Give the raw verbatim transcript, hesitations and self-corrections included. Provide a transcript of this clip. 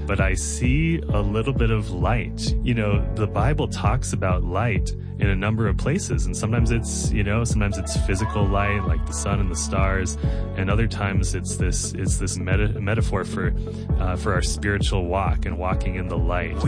but I see a little bit of light. You know, the Bible talks about light in a number of places, and sometimes it's, you know, sometimes it's physical light like the sun and the stars, and other times it's this it's this meta- metaphor for uh, for our spiritual walk and walking in the light.